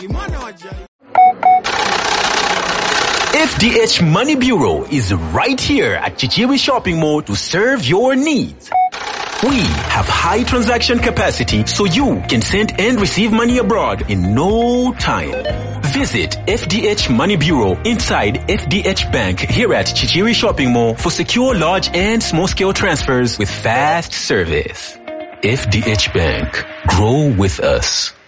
FDH Money Bureau is right here at Chichiri Shopping Mall to serve your needs. We have high transaction capacity so you can send and receive money abroad in no time. Visit FDH Money Bureau inside FDH Bank here at Chichiri Shopping Mall for secure large and small scale transfers with fast service. FDH Bank. Grow with us.